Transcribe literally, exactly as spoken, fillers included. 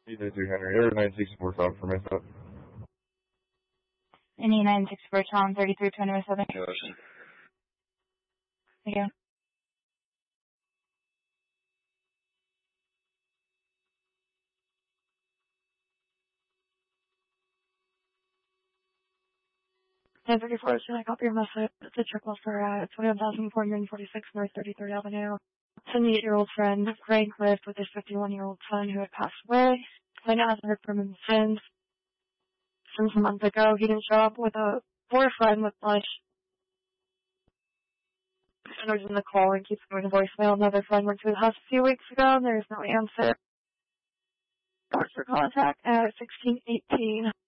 eight nine two Henry, Air nine six four Tom for myself. Any nine six four Tom, thirty-three twenty West Southern. Ocean. Thank you. ten thirty-four, can I copy your message? It's a triple for uh, twenty-one thousand four hundred forty-six North thirty-third Avenue. seventy-eight-year-old friend, Greg, lived with his fifty-one-year-old son who had passed away. I now haven't heard from him since. Since a month ago, he didn't show up with a poor friend with lunch. I was in the call and keeps going to voicemail. Another friend went to his house a few weeks ago and there's no answer. Doctor contact at sixteen eighteen.